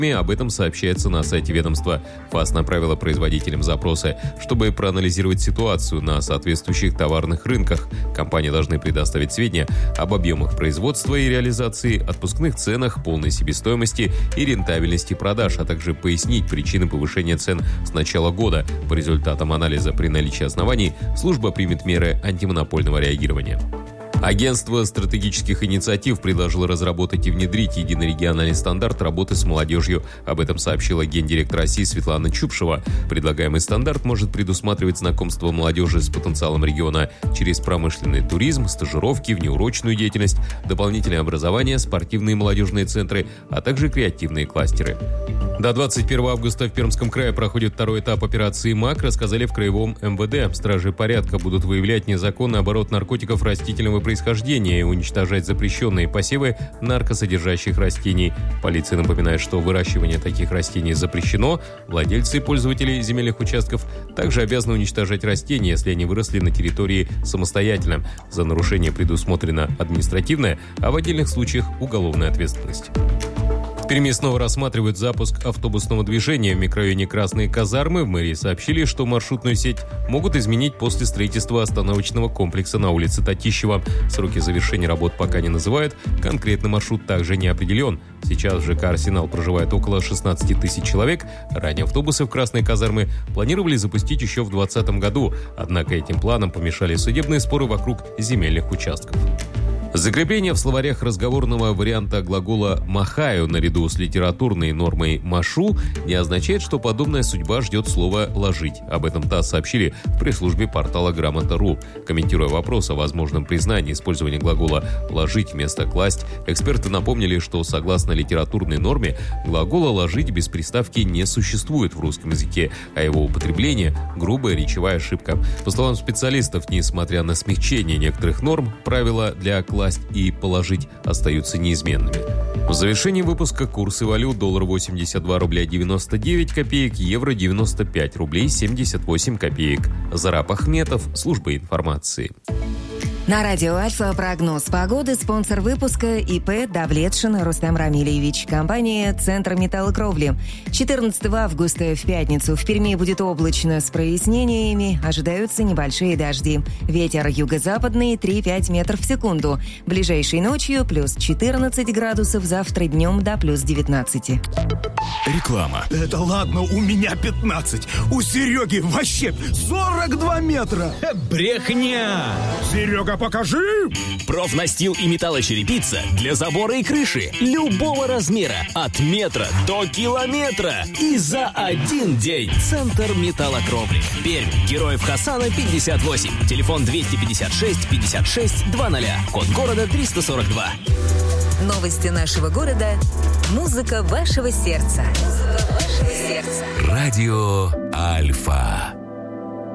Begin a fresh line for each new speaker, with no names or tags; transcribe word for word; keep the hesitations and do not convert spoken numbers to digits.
Об этом сообщается на сайте ведомства. ФАС направила производителям запросы, чтобы проанализировать ситуацию на соответствующих товарных рынках. Компании должны предоставить сведения об объемах производства и реализации, отпускных ценах, полной себестоимости и рентабельности продаж, а также пояснить причины повышения цен с начала года. По результатам анализа при наличии оснований служба примет меры антимонопольного реагирования. Агентство стратегических инициатив предложило разработать и внедрить единый региональный стандарт работы с молодежью. Об этом сообщила гендиректор России Светлана Чупшева. Предлагаемый стандарт может предусматривать знакомство молодежи с потенциалом региона через промышленный туризм, стажировки, внеурочную деятельность, дополнительное образование, спортивные молодежные центры, а также креативные кластеры. До двадцать первого августа в Пермском крае проходит второй этап операции МАК, рассказали в краевом эм вэ дэ. Стражи порядка будут выявлять незаконный оборот наркотиков растительного происхождения и уничтожать запрещенные посевы наркосодержащих растений. Полиция напоминает, что выращивание таких растений запрещено. Владельцы и пользователи земельных участков также обязаны уничтожать растения, если они выросли на территории самостоятельно. За нарушение предусмотрена административная, а в отдельных случаях уголовная ответственность. В Перми снова рассматривают запуск автобусного движения в микрорайоне Красные Казармы. В мэрии сообщили, что маршрутную сеть могут изменить после строительства остановочного комплекса на улице Татищева. Сроки завершения работ пока не называют, конкретный маршрут также не определен. Сейчас в ЖК «Арсенал» проживает около шестнадцать тысяч человек. Ранее автобусы в Красные Казармы планировали запустить еще в двадцатом году, однако этим планам помешали судебные споры вокруг земельных участков. Закрепление в словарях разговорного варианта глагола «махаю» наряду с литературной нормой «машу» не означает, что подобная судьба ждет слово «ложить». Об этом ТАСС сообщили в пресс-службе портала грамота точка ру. Комментируя вопрос о возможном признании использования глагола «ложить» вместо «класть», эксперты напомнили, что согласно литературной норме глагола «ложить» без приставки не существует в русском языке, а его употребление – грубая речевая ошибка. По словам специалистов, несмотря на смягчение некоторых норм, правила для «класть» и «положить» остаются неизменными. В завершении выпуска курсы валют: доллар восемьдесят два рубля девяносто девять копеек, евро девяносто пять рублей семьдесят восемь копеек. Зараб Ахметов, служба информации.
На радио Альфа прогноз погоды. Спонсор выпуска ИП Давлетшин Рустам Рамилевич. Компания «Центр металлокровли». четырнадцатого августа в пятницу в Перми будет облачно с прояснениями. Ожидаются небольшие дожди. Ветер юго-западный три-пять метров в секунду. Ближайшей ночью плюс четырнадцать градусов. Завтра днем до плюс девятнадцать.
Реклама.
Это ладно, у меня пятнадцать. У Сереги вообще сорок два метра.
Брехня!
Серега, покажи!
Профнастил и металлочерепица для забора и крыши любого размера, от метра до километра. И за один день. Центр металлокровли. Пермь. Героев Хасана пятьдесят восемь. Телефон двести пятьдесят шесть пятьдесят шесть двадцать. Код города триста сорок два.
Новости нашего города. Музыка вашего сердца. Музыка вашего сердца.
Радио Альфа.